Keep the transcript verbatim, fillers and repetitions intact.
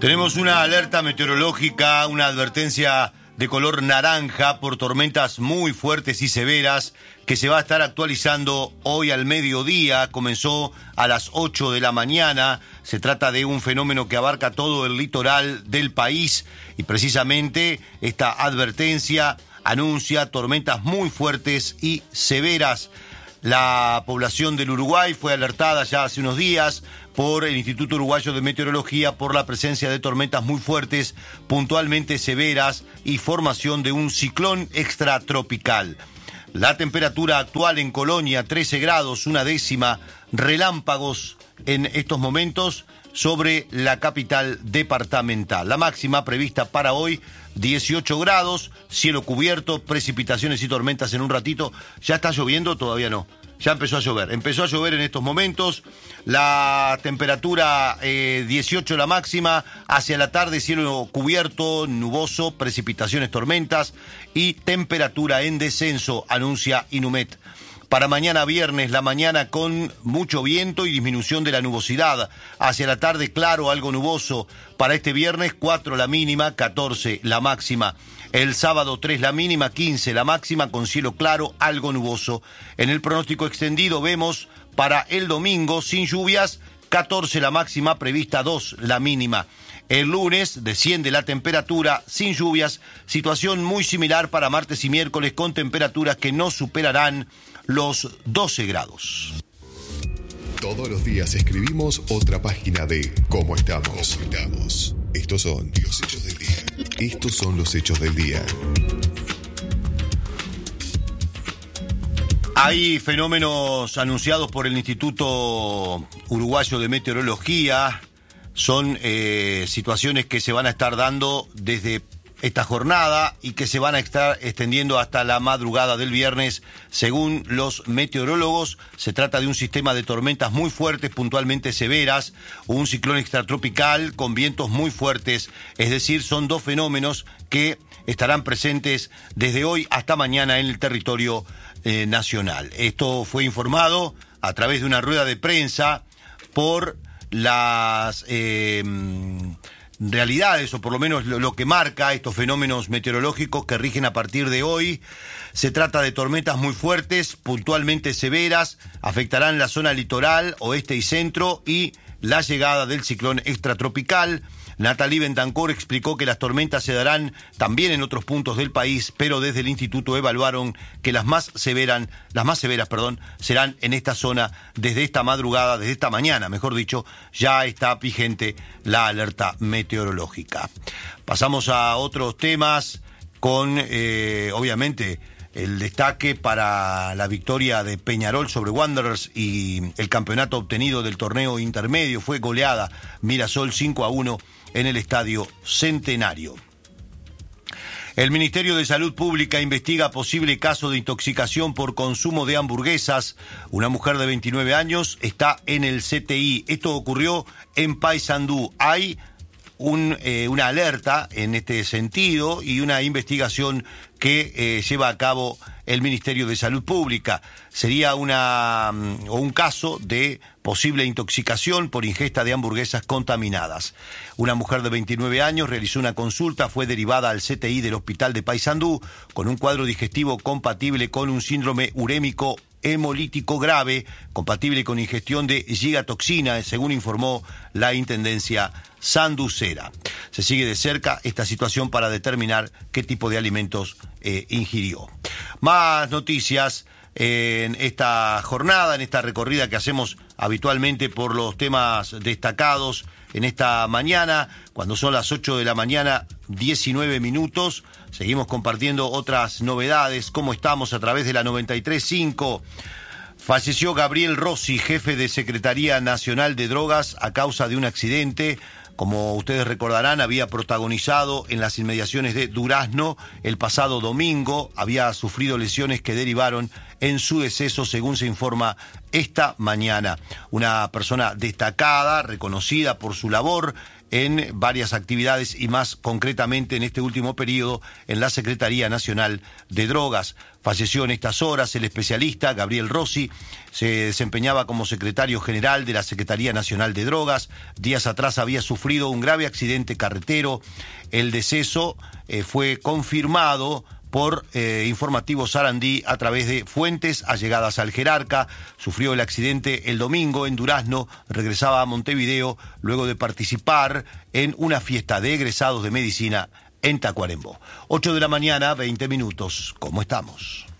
Tenemos una alerta meteorológica, una advertencia de color naranja por tormentas muy fuertes y severas que se va a estar actualizando hoy al mediodía. Comenzó a las ocho de la mañana. Se trata de un fenómeno que abarca todo el litoral del país y precisamente esta advertencia anuncia tormentas muy fuertes y severas. La población del Uruguay fue alertada ya hace unos días por el Instituto Uruguayo de Meteorología por la presencia de tormentas muy fuertes, puntualmente severas y formación de un ciclón extratropical. La temperatura actual en Colonia, trece grados, una décima, relámpagos en estos momentos sobre la capital departamental. La máxima prevista para hoy, dieciocho grados, cielo cubierto, precipitaciones y tormentas en un ratito. ¿Ya está lloviendo? Todavía no. Ya empezó a llover. Empezó a llover en estos momentos. La temperatura eh, dieciocho la máxima. Hacia la tarde cielo cubierto, nuboso, precipitaciones, tormentas y temperatura en descenso, anuncia Inumet. Para mañana viernes, la mañana con mucho viento y disminución de la nubosidad. Hacia la tarde, claro, algo nuboso. Para este viernes, cuatro la mínima, catorce la máxima. El sábado, tres la mínima, quince la máxima, con cielo claro, algo nuboso. En el pronóstico extendido vemos para el domingo, sin lluvias, catorce la máxima, prevista dos la mínima. El lunes desciende la temperatura sin lluvias, situación muy similar para martes y miércoles con temperaturas que no superarán los doce grados. Todos los días escribimos otra página de Cómo estamos. ¿Cómo estamos? Estos son los hechos del día. Estos son los hechos del día. Hay fenómenos anunciados por el Instituto Uruguayo de Meteorología. Son eh, situaciones que se van a estar dando desde esta jornada y que se van a estar extendiendo hasta la madrugada del viernes, según los meteorólogos. Se trata de un sistema de tormentas muy fuertes, puntualmente severas, un ciclón extratropical con vientos muy fuertes, es decir, son dos fenómenos que estarán presentes desde hoy hasta mañana en el territorio eh, nacional. Esto fue informado a través de una rueda de prensa por las eh, realidades, o por lo menos lo, lo que marca estos fenómenos meteorológicos que rigen a partir de hoy. Se trata de tormentas muy fuertes, puntualmente severas, afectarán la zona litoral, oeste y centro, y la llegada del ciclón extratropical. Natalie Bentancor explicó que las tormentas se darán también en otros puntos del país, pero desde el instituto evaluaron que las más severan, las más severas, perdón, serán en esta zona desde esta madrugada, desde esta mañana, mejor dicho, ya está vigente la alerta meteorológica. Pasamos a otros temas con, eh, obviamente, el destaque para la victoria de Peñarol sobre Wanderers y el campeonato obtenido del torneo intermedio. Fue goleada Mirasol cinco a uno en el Estadio Centenario. El Ministerio de Salud Pública investiga posible caso de intoxicación por consumo de hamburguesas. Una mujer de veintinueve años está en el C T I. Esto ocurrió en Paysandú. Hay un, eh, una alerta en este sentido y una investigación que eh, lleva a cabo el Ministerio de Salud Pública. Sería una o un caso de posible intoxicación por ingesta de hamburguesas contaminadas. Una mujer de veintinueve años realizó una consulta, fue derivada al C T I del Hospital de Paysandú con un cuadro digestivo compatible con un síndrome urémico hemolítico grave, compatible con ingestión de gigatoxina, según informó la Intendencia sanducera. Se sigue de cerca esta situación para determinar qué tipo de alimentos eh, ingirió. Más noticias en esta jornada, en esta recorrida que hacemos habitualmente por los temas destacados en esta mañana, cuando son las ocho de la mañana, diecinueve minutos. Seguimos compartiendo otras novedades. ¿Cómo estamos? A través de la noventa y tres punto cinco. Falleció Gabriel Rossi, jefe de Secretaría Nacional de Drogas, a causa de un accidente. Como ustedes recordarán, había protagonizado en las inmediaciones de Durazno el pasado domingo. Había sufrido lesiones que derivaron en su deceso, según se informa esta mañana. Una persona destacada, reconocida por su labor en varias actividades y más concretamente en este último periodo en la Secretaría Nacional de Drogas. Falleció en estas horas el especialista Gabriel Rossi, se desempeñaba como secretario general de la Secretaría Nacional de Drogas. Días atrás había sufrido un grave accidente carretero. El deceso eh, fue confirmado por eh, Informativo Sarandí a través de fuentes allegadas al jerarca. Sufrió el accidente el domingo en Durazno, regresaba a Montevideo luego de participar en una fiesta de egresados de medicina en Tacuarembó. ocho de la mañana, veinte minutos. ¿Cómo estamos?